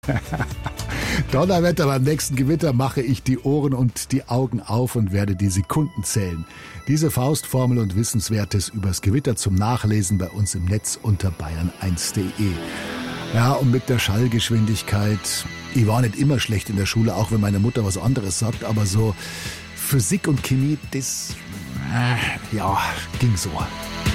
Donnerwetter, beim nächsten Gewitter mache ich die Ohren und die Augen auf und werde die Sekunden zählen. Diese Faustformel und Wissenswertes übers Gewitter zum Nachlesen bei uns im Netz unter bayern1.de. Ja, und mit der Schallgeschwindigkeit, ich war nicht immer schlecht in der Schule, auch wenn meine Mutter was anderes sagt, aber so Physik und Chemie, das, ja, ging so.